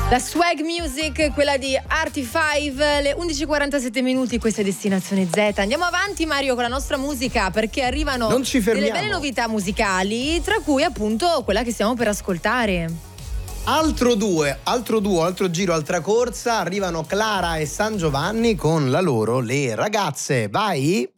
La swag music, quella di Arty5, le 11:47 minuti, questa è Destinazione Z. Andiamo avanti, Mario, con la nostra musica, perché arrivano Non ci fermiamo. delle belle novità musicali, tra cui appunto quella che stiamo per ascoltare. Altro giro, altra corsa. Arrivano Clara e San Giovanni con la loro Le Ragazze. Vai!